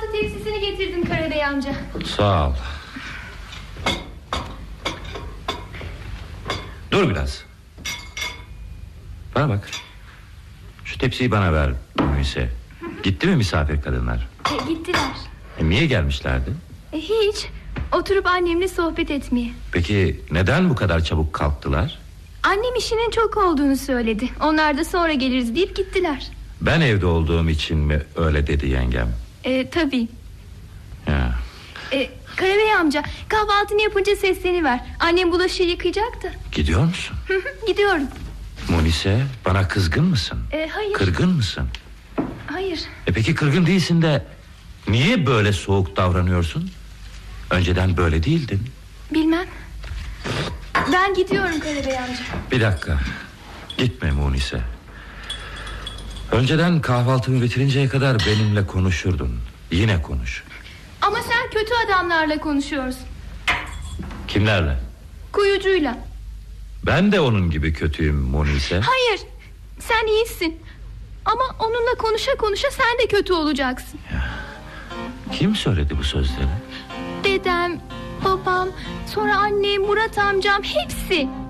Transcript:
kahvaltı tepsisini getirdim Karabey amca. Sağ ol. Dur biraz. Bana bak. Şu tepsiyi bana ver Munise. Gitti mi misafir kadınlar? Gittiler. Niye gelmişlerdi? Hiç. Oturup annemle sohbet etmeye. Peki neden bu kadar çabuk kalktılar? Annem işinin çok olduğunu söyledi. Onlar da sonra geliriz deyip gittiler. Ben evde olduğum için mi öyle dedi yengem? Tabii. Ya. Karabey amca, kahvaltını yapınca sesleniver. Annem bulaşığı yıkayacaktı. Gidiyor musun? Gidiyorum. Munise, bana kızgın mısın? Hayır. Kırgın mısın? Hayır. Peki kırgın değilsin de niye böyle soğuk davranıyorsun? Önceden böyle değildin. Bilmem. Ben gidiyorum Karabey amca. Bir dakika. Gitme Munise. Önceden kahvaltımı bitirinceye kadar benimle konuşurdun. Yine konuş. Ama sen kötü adamlarla konuşuyorsun. Kimlerle? Kuyucuyla. Ben de onun gibi kötüyüm Munise. Hayır, sen iyisin. Ama onunla konuşa konuşa sen de kötü olacaksın. Ya, kim söyledi bu sözleri? Dedem, babam, sonra annem, Murat amcam, hepsi.